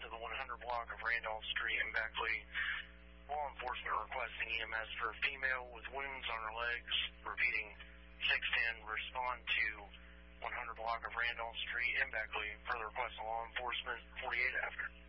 to the 100 block of Randolph Street in Beckley. Law enforcement requesting EMS for a female with wounds on her legs. Repeating, 610, respond to 100 block of Randolph Street in Beckley. Further request of law enforcement, 48 after.